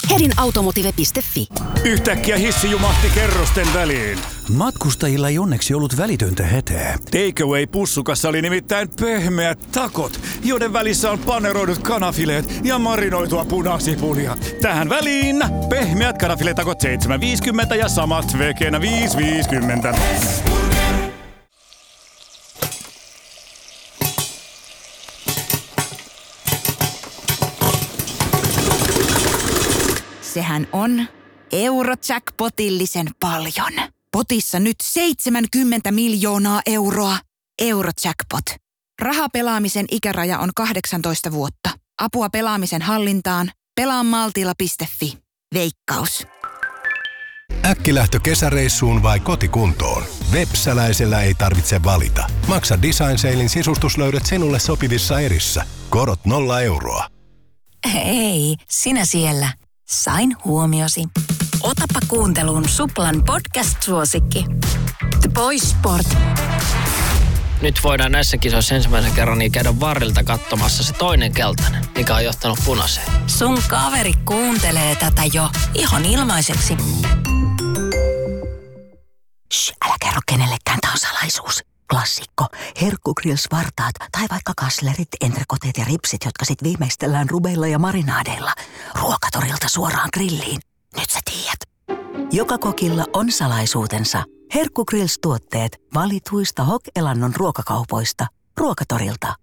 hedinautomotive.fi. Yhtäkkiä hissi jumahti kerrosten väliin. Matkustajilla ei onneksi ollut välitöntä hätää. Takeaway-pussukassa oli nimittäin pehmeät takot, joiden välissä on paneroidut kanafileet ja marinoitua punasipulia. Tähän väliin pehmeät kanafiletakot 7,50 ja samat vekenä 5,50. Sehän on Eurojackpotillisen paljon. Potissa nyt 70 miljoonaa euroa. Eurojackpot. Rahapelaamisen ikäraja on 18 vuotta. Apua pelaamisen hallintaan. Pelaamaltilla.fi. Veikkaus. Äkkilähtö kesäreissuun vai kotikuntoon? Vepsäläisellä ei tarvitse valita. Maksa Design Salein sisustuslöydöt sinulle sopivissa erissä. Korot 0 euroa. Hei, sinä siellä. Sain huomiosi. Otapa kuunteluun Suplan podcast-suosikki. The Boys Sport. Nyt voidaan näissä kisoissa ensimmäisen kerran niin käydä varrilta katsomassa se toinen keltainen, mikä on johtanut punaiseen. Sun kaveri kuuntelee tätä jo ihan ilmaiseksi. Älä kerro kenellekään, tää on salaisuus. Klassikko. Herkkugrills-vartaat tai vaikka kaslerit, entrekoteet ja ripsit, jotka sit viimeistellään rubeilla ja marinaadeilla. Ruokatorilta suoraan grilliin. Nyt sä tiedät. Joka kokilla on salaisuutensa. Herkkugrills-tuotteet valituista Hok-elannon ruokakaupoista. Ruokatorilta.